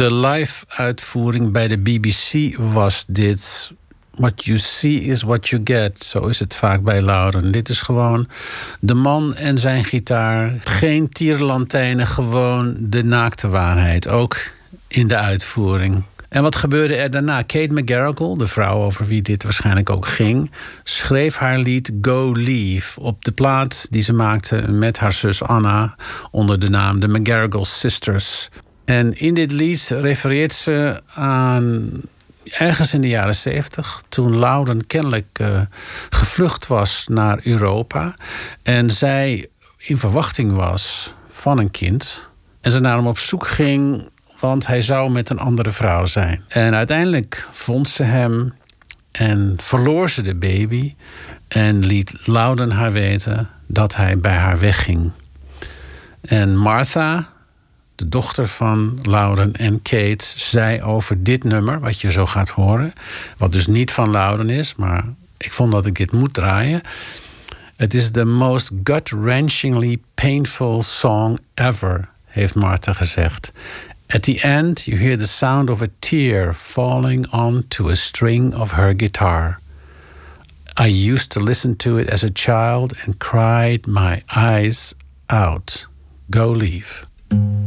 De live-uitvoering bij de BBC was dit. What you see is what you get. Zo is het vaak bij Lauren. Dit is gewoon de man en zijn gitaar. Geen tierenlantijnen, gewoon de naakte waarheid. Ook in de uitvoering. En wat gebeurde er daarna? Kate McGarrigle, de vrouw over wie dit waarschijnlijk ook ging, schreef haar lied Go Leave op de plaat die ze maakte met haar zus Anna onder de naam de McGarrigle Sisters. En in dit lied refereert ze aan ergens in de jaren 70, toen Lauren kennelijk gevlucht was naar Europa en zij in verwachting was van een kind en ze naar hem op zoek ging, want hij zou met een andere vrouw zijn. En uiteindelijk vond ze hem en verloor ze de baby en liet Lauren haar weten dat hij bij haar wegging. En Martha, de dochter van Lauren en Kate, zei over dit nummer, wat je zo gaat horen, wat dus niet van Lauren is, maar ik vond dat ik dit moet draaien. Het is the most gut-wrenchingly painful song ever, heeft Martha gezegd. At the end, you hear the sound of a tear falling onto a string of her guitar. I used to listen to it as a child and cried my eyes out. Go Leave.